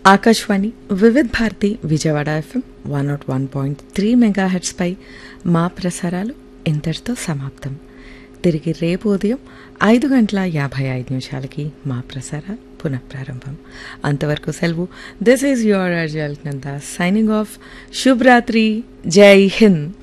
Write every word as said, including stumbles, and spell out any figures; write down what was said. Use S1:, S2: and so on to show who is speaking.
S1: Akashvani Vividh Bharati Vijayawada FM one not one point three mega హెర్ట్స్పై మా ప్రసారాలు ఇంతటితో సమాప్తం. తిరిగి రేపు ఉదయం ఐదు గంటల యాభై ఐదు నిమిషాలకి మా ప్రసారాలు పునఃప్రారంభం. అంతవరకు సెలవు. This is your అర్జల్ Nanda signing off. శుభరాత్రి. జై హింద్.